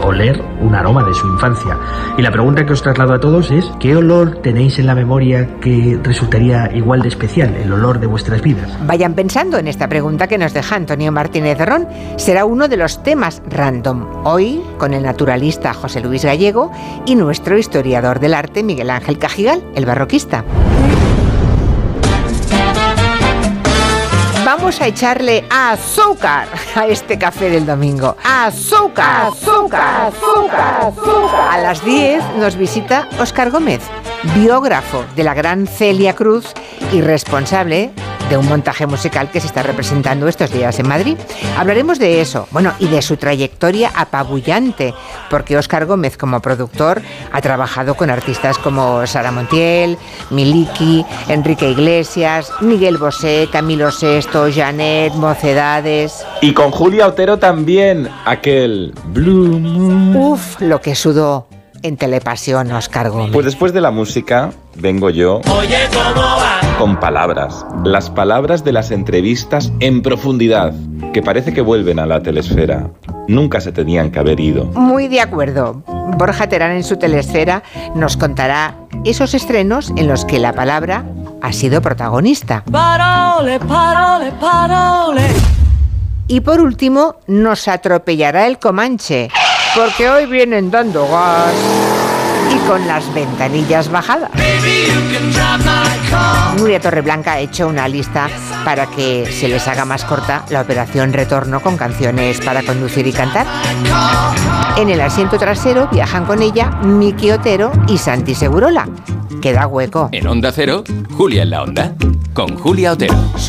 oler un aroma de su infancia. Y la pregunta que os traslado a todos es: ¿qué olor tenéis en la memoria que resultaría igual de especial, el olor de vuestras vidas? Vayan pensando en esta pregunta que nos deja Antonio Martínez Ron. Será uno de los temas random. Hoy con el naturalista José Luis Gallego y nuestro historiador del arte Miguel Ángel Cajigal, el barroquista. Vamos a echarle azúcar a este café del domingo. ¡Azúcar! ¡Azúcar! ¡Azúcar! ¡Azúcar! A las 10 nos visita Óscar Gómez, biógrafo de la gran Celia Cruz y responsable de un montaje musical que se está representando estos días en Madrid. Hablaremos de eso, bueno, y de su trayectoria apabullante, porque Óscar Gómez, como productor, ha trabajado con artistas como Sara Montiel, Miliki, Enrique Iglesias, Miguel Bosé, Camilo Sesto, Janet, Mocedades. Y con Julia Otero también, aquel Blue Moon. Uf, lo que sudó en Telepasión Óscar Gómez. Pues después de la música, vengo yo. Oye, ¿cómo va? Con palabras. Las palabras de las entrevistas en profundidad, que parece que vuelven a la telesfera. Nunca se tenían que haber ido. Muy de acuerdo. Borja Terán en su telesfera nos contará esos estrenos en los que la palabra ha sido protagonista. Parole, parole, parole. Y por último, nos atropellará el Comanche, porque hoy vienen dando gas y con las ventanillas bajadas. Nuria Torreblanca ha hecho una lista para que se les haga más corta la operación retorno con canciones para conducir y cantar. En el asiento trasero viajan con ella Miki Otero y Santi Segurola. Queda hueco. En Onda Cero, Julia en la Onda, con Julia Otero.